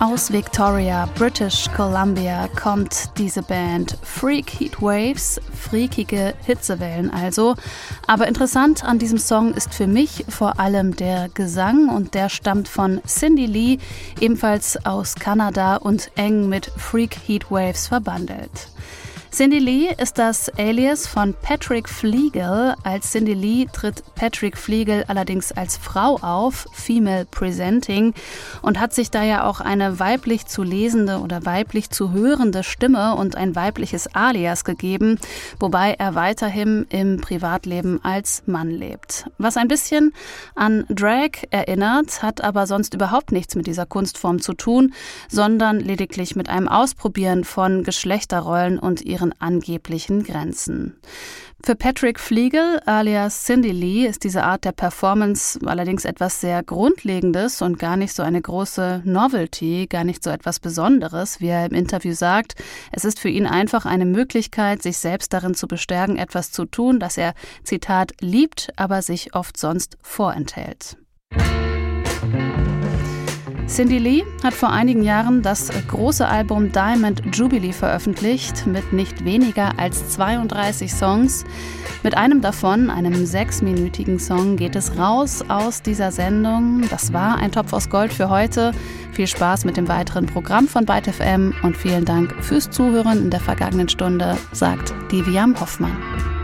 Aus Victoria, British Columbia, kommt diese Band. Freak Heatwaves, freakige Hitzewellen also. Aber interessant an diesem Song ist für mich vor allem der Gesang, und der stammt von Cindy Lee, ebenfalls aus Kanada und eng mit Freak Heatwaves verbandelt. Cindy Lee ist das Alias von Patrick Flegel. Als Cindy Lee tritt Patrick Flegel allerdings als Frau auf, female presenting, und hat sich da ja auch eine weiblich zu lesende oder weiblich zu hörende Stimme und ein weibliches Alias gegeben, wobei er weiterhin im Privatleben als Mann lebt. Was ein bisschen an Drag erinnert, hat aber sonst überhaupt nichts mit dieser Kunstform zu tun, sondern lediglich mit einem Ausprobieren von Geschlechterrollen und ihren angeblichen Grenzen. Für Patrick Flegel alias Cindy Lee ist diese Art der Performance allerdings etwas sehr Grundlegendes und gar nicht so eine große Novelty, gar nicht so etwas Besonderes, wie er im Interview sagt. Es ist für ihn einfach eine Möglichkeit, sich selbst darin zu bestärken, etwas zu tun, das er, Zitat, liebt, aber sich oft sonst vorenthält. Cindy Lee hat vor einigen Jahren das große Album Diamond Jubilee veröffentlicht mit nicht weniger als 32 Songs. Mit einem davon, einem 6-minütigen Song, geht es raus aus dieser Sendung. Das war ein Topf aus Gold für heute. Viel Spaß mit dem weiteren Programm von Byte FM und vielen Dank fürs Zuhören in der vergangenen Stunde, sagt Deviam Hoffmann.